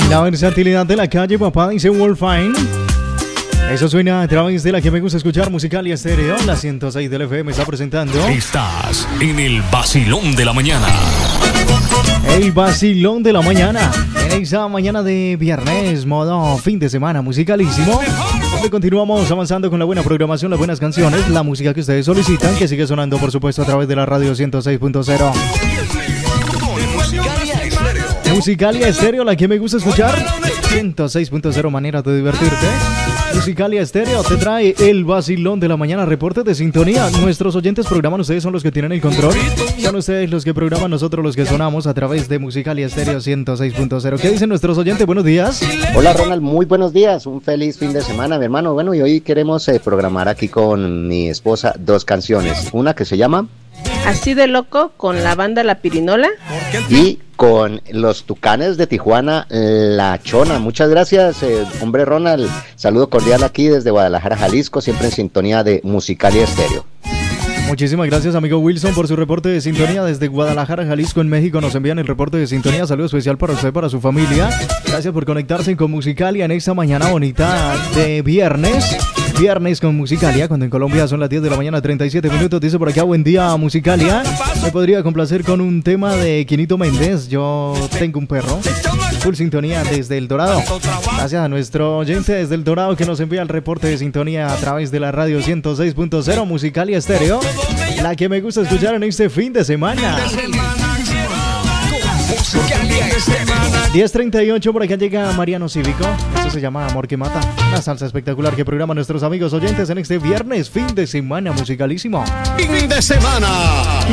La versatilidad de la calle, papá, dice Wolfine. Eso suena a través de la que me gusta escuchar, Musicalia Estéreo. La 106 del FM está presentando. Estás en el vacilón de la mañana. El vacilón de la mañana. En esa mañana de viernes, modo fin de semana musicalísimo. Donde continuamos avanzando con la buena programación, las buenas canciones, la música que ustedes solicitan, que sigue sonando, por supuesto, a través de la radio 106.0. Musicalia Estéreo, la que me gusta escuchar. 106.0, manera de divertirte. Musicalia Estéreo te trae el vacilón de la mañana, reporte de sintonía. Nuestros oyentes programan, ustedes son los que tienen el control. Son ustedes los que programan, nosotros los que sonamos a través de Musicalia Estéreo 106.0. ¿Qué dicen nuestros oyentes? Buenos días. Hola Ronald, muy buenos días, un feliz fin de semana, mi hermano. Bueno, y hoy queremos programar aquí con mi esposa dos canciones. Una que se llama Así de Loco, con la banda La Pirinola. Y con los Tucanes de Tijuana, La Chona. Muchas gracias, hombre Ronald. Saludo cordial aquí desde Guadalajara, Jalisco, siempre en sintonía de Musicalia Estéreo. Muchísimas gracias, amigo Wilson, por su reporte de sintonía desde Guadalajara, Jalisco, en México. Nos envían el reporte de sintonía. Saludo especial para usted, para su familia. Gracias por conectarse con Musicalia en esta mañana bonita de viernes. Viernes con Musicalia, cuando en Colombia son las 10 de la mañana, 37 minutos. Dice por acá, buen día, Musicalia. Me podría complacer con un tema de Quinito Méndez. Yo tengo un perro. Full sintonía desde El Dorado. Gracias a nuestro oyente desde El Dorado que nos envía el reporte de sintonía a través de la radio 106.0 Musicalia Estéreo, la que me gusta escuchar en este fin de semana. 10:38, por acá llega Mariano Cívico. Esto se llama Amor que Mata. Una salsa espectacular que programan nuestros amigos oyentes en este viernes, fin de semana musicalísimo. Fin de semana.